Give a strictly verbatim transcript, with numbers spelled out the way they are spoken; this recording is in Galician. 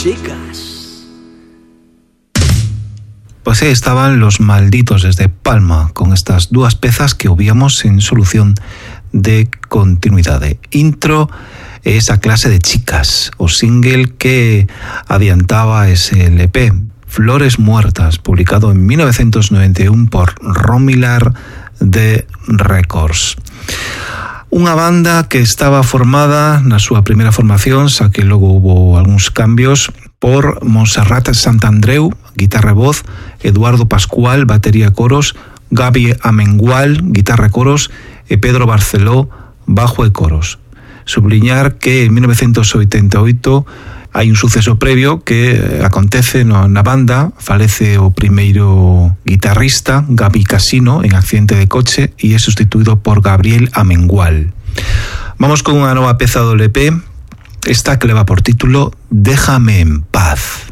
chicas. Pues aí estaban Los Malditos desde Palma, con estas dúas pezas que obviamos en Solución de Continuidade. Intro e esa clase de chicas, o single que adiantaba ese L P, Flores Muertas, publicado en mil novecientos noventa y uno por Romilar de Records. Unha banda que estaba formada na súa primeira formación, xa que logo hubo algúns cambios, por Montserrat Santandreu, guitarra e voz, Eduardo Pascual, batería e coros, Gabi Amengual, guitarra e coros, e Pedro Barceló, bajo e coros. Subliñar que en mil novecientos oitenta e oito hai un suceso previo que acontece no, na banda, falece o primeiro guitarrista, Gabi Casino, en accidente de coche e é sustituído por Gabriel Amengual. Vamos con unha nova peza do L P, esta que leva por título Déjame en paz.